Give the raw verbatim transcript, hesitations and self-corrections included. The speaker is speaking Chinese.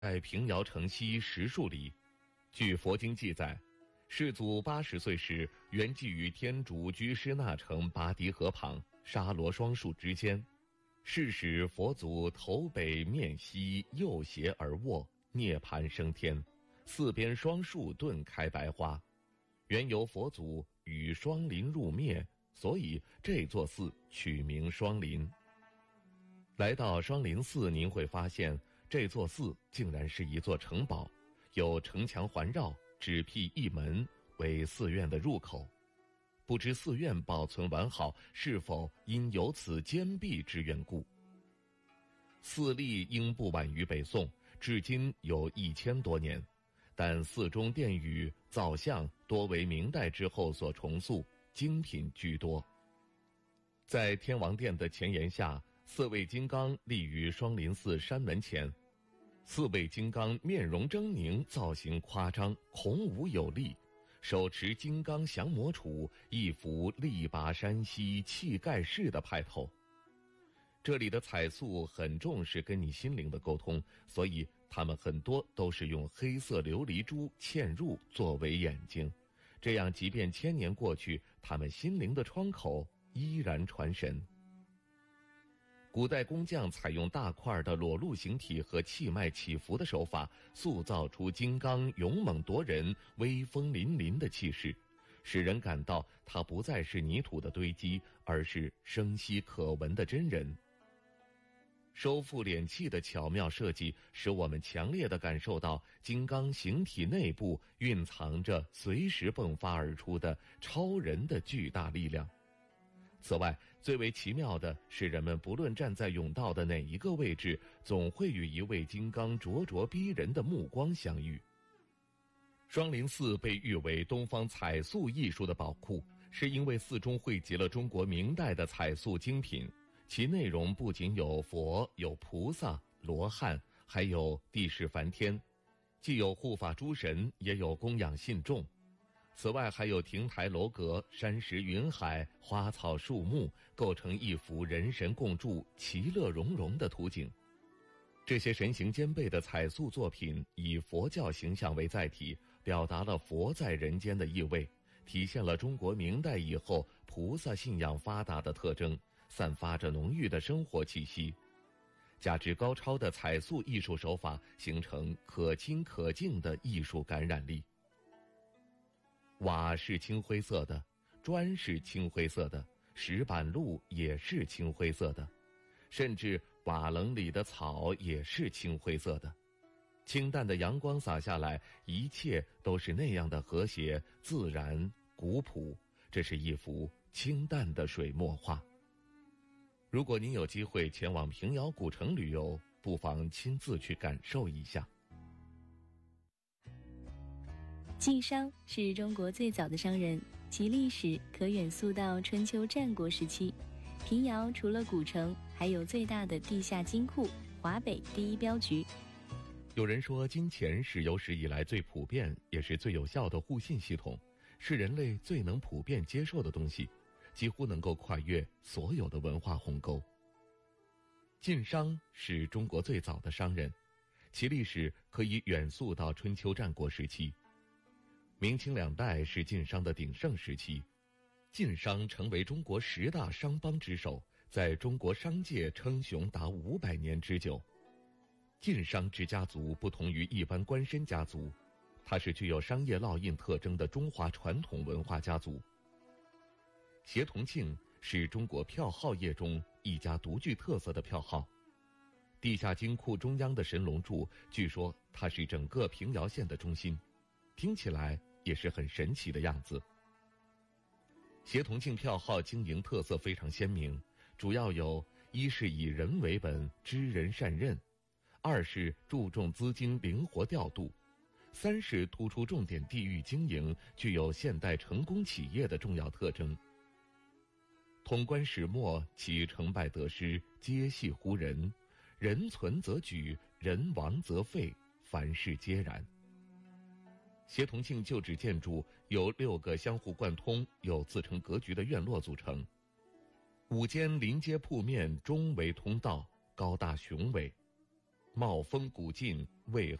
在平遥城西十数里。据佛经记载，世祖八十岁时，圆寂于天竺居士那城拔堤河旁沙罗双树之间。是时佛祖头北面西，右斜而卧，涅槃升天，四边双树顿开白花。原由佛祖与双林入灭，所以这座寺取名双林。来到双林寺，您会发现这座寺竟然是一座城堡，有城墙环绕，只辟一门为寺院的入口。不知寺院保存完好，是否因有此坚壁之缘故？寺立应不晚于北宋，至今有一千多年，但寺中殿宇造像多为明代之后所重塑，精品居多。在天王殿的前檐下，四位金刚立于双林寺山门前。四位金刚面容狰狞，造型夸张，孔武有力，手持金刚降魔杵，一副力拔山兮气盖世的派头。这里的彩塑很重视跟你心灵的沟通，所以他们很多都是用黑色琉璃珠嵌入作为眼睛，这样即便千年过去，他们心灵的窗口依然传神。古代工匠采用大块的裸露形体和气脉起伏的手法，塑造出金刚勇猛夺人、威风凛凛的气势，使人感到它不再是泥土的堆积，而是生息可闻的真人。收腹敛气的巧妙设计，使我们强烈地感受到金刚形体内部蕴藏着随时迸发而出的超人的巨大力量。此外，最为奇妙的是，人们不论站在甬道的哪一个位置，总会与一位金刚灼灼逼人的目光相遇。双林寺被誉为东方彩塑艺术的宝库，是因为寺中汇集了中国明代的彩塑精品，其内容不仅有佛、有菩萨、罗汉，还有地势梵天，既有护法诸神，也有供养信众。此外还有亭台楼阁、山石云海、花草树木，构成一幅人神共筑、其乐融融的图景。这些神形兼备的彩塑作品以佛教形象为载体，表达了佛在人间的意味，体现了中国明代以后菩萨信仰发达的特征，散发着浓郁的生活气息。加之高超的彩塑艺术手法，形成可亲可敬的艺术感染力。瓦是青灰色的，砖是青灰色的，石板路也是青灰色的，甚至瓦楞里的草也是青灰色的。清淡的阳光洒下来，一切都是那样的和谐、自然、古朴，这是一幅清淡的水墨画。如果您有机会前往平遥古城旅游，不妨亲自去感受一下。 晋商是中国最早的商人，其历史可远溯到春秋战国时期。平遥除了古城，还有最大的地下金库，华北第一镖局。 有人说，金钱是有史以来最普遍也是最有效的互信系统，是人类最能普遍接受的东西，几乎能够跨越所有的文化鸿沟。晋商是中国最早的商人，其历史可以远溯到春秋战国时期。明清两代是晋商的鼎盛时期，晋商成为中国十大商帮之首，在中国商界称雄达五百年之久。晋商之家族不同于一般官绅家族，它是具有商业烙印特征的中华传统文化家族。协同庆是中国票号业中一家独具特色的票号，地下金库中央的神龙柱，据说它是整个平遥县的中心，听起来也是很神奇的样子。协同庆票号经营特色非常鲜明，主要有：一是以人为本，知人善任；二是注重资金灵活调度；三是突出重点地域经营，具有现代成功企业的重要特征。统观始末，其成败得失皆系乎人，人存则举，人亡则废，凡事皆然。协同庆旧址建筑由六个相互贯通、有自成格局的院落组成，五间临街铺面中为通道，高大雄伟。 茂峰古晋为